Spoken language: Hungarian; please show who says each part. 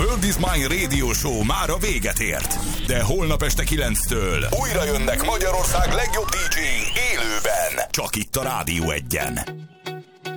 Speaker 1: World is Mine Radio Show már a véget ért. De holnap este 9-től újra jönnek Magyarország legjobb DJ-i élőben. Csak itt a Rádió 1-en.